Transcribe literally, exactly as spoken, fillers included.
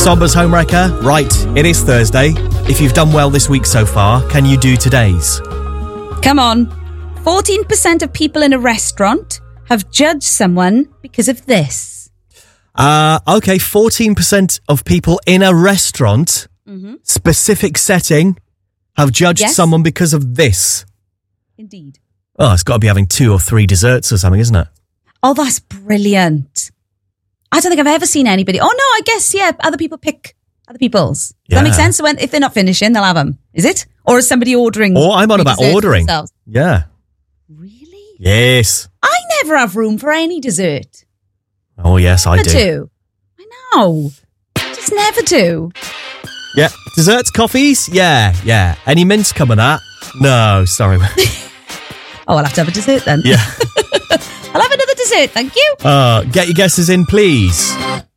Sombra's Homewrecker. Right, it is Thursday. If you've done well this week so far, can you do today's? Come on. fourteen percent of people in a restaurant have judged someone because of this. Uh, okay, fourteen percent of people in a restaurant, mm-hmm. specific setting, have judged yes. someone because of this. Indeed. Oh, it's got to be having two or three desserts or something, isn't it? Oh, that's brilliant. I don't think I've ever seen anybody. Oh, no, I guess, yeah, other people pick other people's. Does yeah. that make sense? So when, if they're not finishing, they'll have them. Is it? Or is somebody ordering? Or I'm on about ordering. Yeah. Really? Yes. I never have room for any dessert. Oh, yes, I never do. do. I know. Just never do. Yeah. Desserts, coffees? Yeah, yeah. Any mints coming out? No, sorry. Oh, I'll have to have a dessert then. Yeah. I'll have another dessert, thank you. Uh, get your guesses in, please.